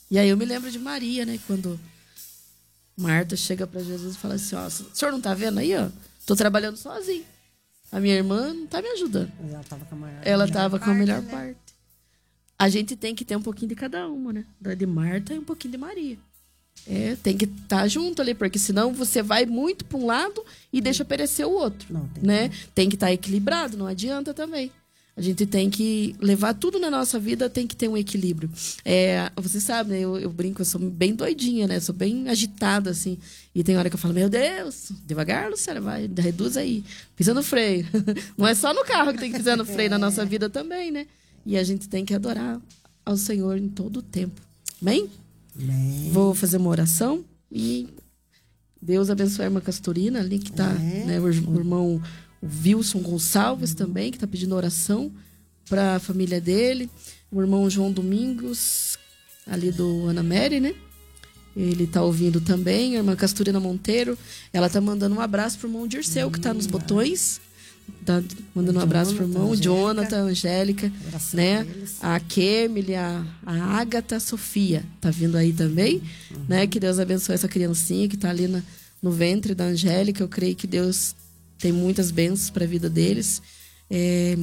E aí eu me lembro de Maria, né? Quando Marta chega para Jesus e fala assim, ó, o senhor não tá vendo aí, ó? Tô trabalhando sozinho. A minha irmã não tá me ajudando. Ela estava com a maior, Ela tava com a melhor né? parte. A gente tem que ter um pouquinho de cada uma, né? Da de Marta e um pouquinho de Maria. Tem que estar junto ali, porque senão você vai muito para um lado e deixa perecer o outro. Não, né? Tem que estar equilibrado, não adianta também. A gente tem que levar tudo na nossa vida, tem que ter um equilíbrio. Você sabe, né? Eu brinco, eu sou bem doidinha, né? Sou bem agitada, assim. E tem hora que eu falo, meu Deus, devagar, Luciana, vai, reduz aí. Pisa no freio. Não é só no carro que tem que pisar no freio, na nossa vida também, né? E a gente tem que adorar ao Senhor em todo o tempo. Amém? Amém. Vou fazer uma oração e Deus abençoe a irmã Castorina ali, que está, né, o irmão Wilson Gonçalves também, que está pedindo oração para a família dele. O irmão João Domingos, ali do Ana Mary, né? Ele está ouvindo também. A irmã Castorina Monteiro, ela está mandando um abraço para o irmão Dirceu, que está nos botões. Tá mandando um abraço pro irmão Jonathan, Angélica, né? A Kemily, a Ágata, a Sofia, tá vindo aí também, né? Que Deus abençoe essa criancinha que tá ali no ventre da Angélica. Eu creio que Deus tem muitas bênçãos para a vida deles. É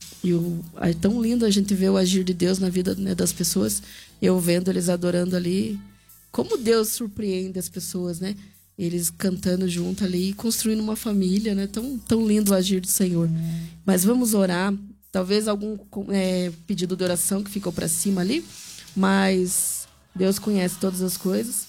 tão lindo a gente ver o agir de Deus na vida, né, das pessoas. Eu vendo eles adorando ali, como Deus surpreende as pessoas, né? Eles cantando junto ali e construindo uma família, né? Tão lindo o agir do Senhor. Mas vamos orar. Talvez algum pedido de oração que ficou para cima ali, mas Deus conhece todas as coisas.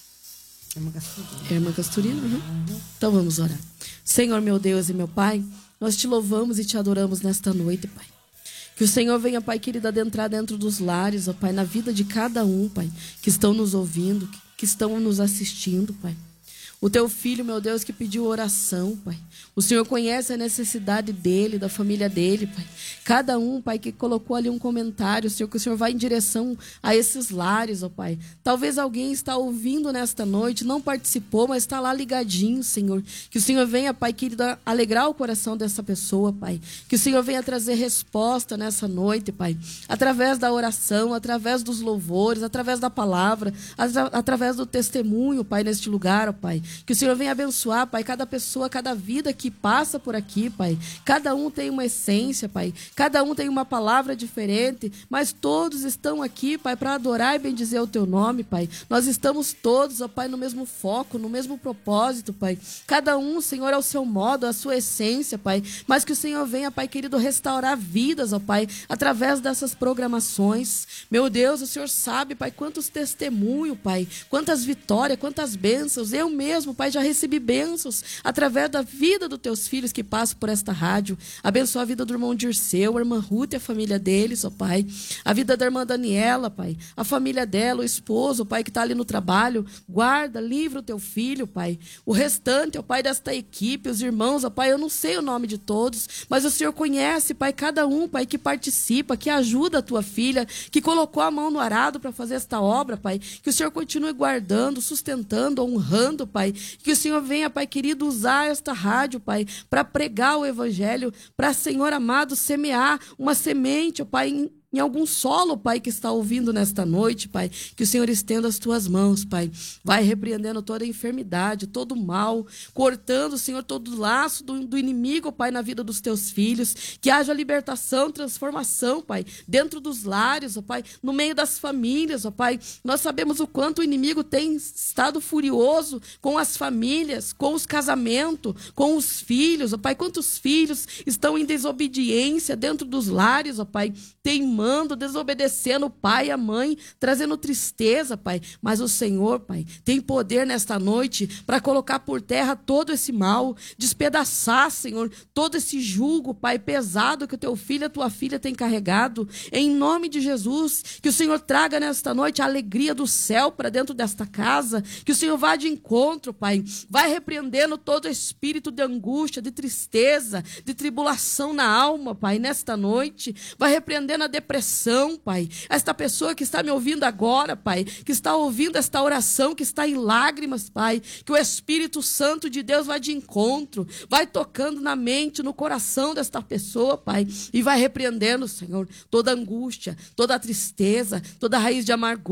Irmã Castorina. Então vamos orar. Senhor, meu Deus e meu Pai, nós te louvamos e te adoramos nesta noite, Pai. Que o Senhor venha, Pai querido, adentrar dentro dos lares, ó Pai, na vida de cada um, Pai, que estão nos ouvindo, que estão nos assistindo, Pai. O teu filho, meu Deus, que pediu oração, Pai. O Senhor conhece a necessidade dele, da família dele, Pai. Cada um, Pai, que colocou ali um comentário, Senhor, que o Senhor vai em direção a esses lares, ó Pai. Talvez alguém está ouvindo nesta noite, não participou, mas está lá ligadinho, Senhor. Que o Senhor venha, Pai querido, alegrar o coração dessa pessoa, Pai. Que o Senhor venha trazer resposta nessa noite, Pai. Através da oração, através dos louvores, através da palavra, através do testemunho, Pai, neste lugar, ó Pai. Que o Senhor venha abençoar, Pai, cada pessoa, cada vida que passa por aqui, Pai. Cada um tem uma essência, Pai. Cada um tem uma palavra diferente, mas todos estão aqui, Pai, para adorar e bendizer o Teu nome, Pai. Nós estamos todos, ó Pai, no mesmo foco, no mesmo propósito, Pai. Cada um, Senhor, ao seu modo, à sua essência, Pai. Mas que o Senhor venha, Pai querido, restaurar vidas, ó Pai, através dessas programações. Meu Deus, o Senhor sabe, Pai, quantos testemunhos, Pai, quantas vitórias, quantas bênçãos. Eu mesmo, Pai, já recebi bênçãos através da vida dos teus filhos que passam por esta rádio. Abençoa a vida do irmão Dirceu, a irmã Ruth e a família deles, ó Pai. A vida da irmã Daniela, Pai. A família dela, o esposo, Pai, que está ali no trabalho. Guarda, livra o teu filho, Pai. O restante, ó Pai, desta equipe, os irmãos, ó Pai, eu não sei o nome de todos, mas o Senhor conhece, Pai, cada um, Pai, que participa, que ajuda a tua filha, que colocou a mão no arado para fazer esta obra, Pai. Que o Senhor continue guardando, sustentando, honrando, Pai. Que o Senhor venha, Pai querido, usar esta rádio, Pai, para pregar o Evangelho, para, Senhor amado, semear uma semente, ó Pai, em algum solo, Pai, que está ouvindo nesta noite, Pai, que o Senhor estenda as tuas mãos, Pai. Vai repreendendo toda a enfermidade, todo o mal, cortando, Senhor, todo o laço do inimigo, Pai, na vida dos teus filhos. Que haja libertação, transformação, Pai, dentro dos lares, ó Pai, no meio das famílias, ó Pai. Nós sabemos o quanto o inimigo tem estado furioso com as famílias, com os casamentos, com os filhos, ó Pai. Quantos filhos estão em desobediência dentro dos lares, ó Pai, teimando, desobedecendo o pai e a mãe, trazendo tristeza, Pai. Mas o Senhor, Pai, tem poder nesta noite para colocar por terra todo esse mal, despedaçar, Senhor, todo esse jugo, Pai, pesado que o teu filho e a tua filha têm carregado. Em nome de Jesus, que o Senhor traga nesta noite a alegria do céu para dentro desta casa, que o Senhor vá de encontro, Pai. Vai repreendendo todo espírito de angústia, de tristeza, de tribulação na alma, Pai, nesta noite. Vai repreendendo a depressão, Pai. Esta pessoa que está me ouvindo agora, Pai, que está ouvindo esta oração, que está em lágrimas, Pai, que o Espírito Santo de Deus vai de encontro, vai tocando na mente, no coração desta pessoa, Pai, e vai repreendendo, Senhor, toda angústia, toda tristeza, toda raiz de amargura,